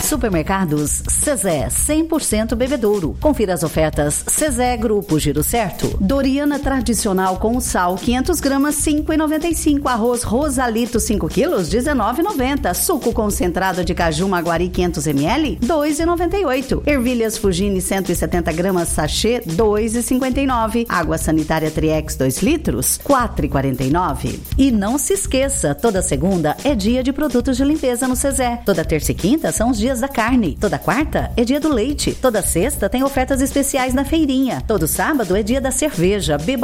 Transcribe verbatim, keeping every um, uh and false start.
Supermercados Cezé, cem por cento bebedouro. Confira as ofertas Cezé Grupo Giro Certo. Doriana tradicional com sal, quinhentas gramas, cinco reais e noventa e cinco. Arroz Rosalito, cinco quilos, dezenove reais e noventa. Suco concentrado de caju Maguari, quinhentos mililitros, dois reais e noventa e oito. Ervilhas Fugini, cento e setenta gramas, sachê, dois reais e cinquenta e nove. Água sanitária Triex, dois litros, quatro reais e quarenta e nove. E não se esqueça, toda segunda é dia de produtos de limpeza no Cezé. Toda terça e quinta são os dias da carne. Toda quarta é dia do leite. Toda sexta tem ofertas especiais na feirinha. Todo sábado é dia da cerveja. Beba